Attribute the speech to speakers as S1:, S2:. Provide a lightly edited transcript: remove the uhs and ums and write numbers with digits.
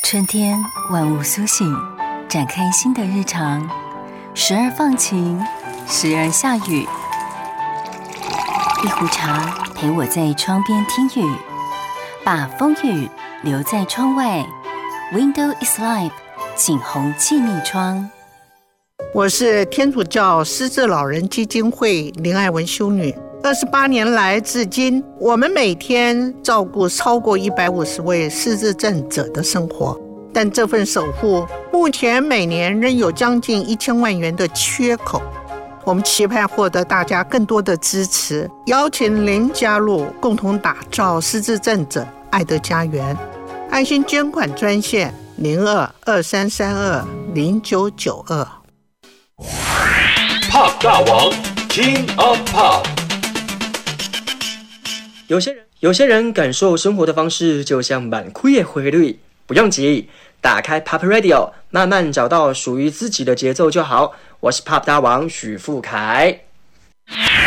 S1: 春天万物苏醒，展开新的日常，时而放晴，时而下雨。一壶茶陪我在窗边听雨，把风雨留在窗外。Window is life， 景洪气密窗。
S2: 我是天主教失智老人基金会林爱文修女。28年来至今，我们每天照顾超过150位失智症者的生活，但这份守护目前每年仍有将近1000万元的缺口。我们期盼获得大家更多的支持，邀请您加入，共同打造失智症者爱的家园。爱心捐款专线02-2332-0992。
S3: Pop 大王 King of Pop。
S4: 有些人感受生活的方式就像满开的回律，不用急，打开 Pop Radio， 慢慢找到属于自己的节奏就好。我是 Pop 大王许富凯。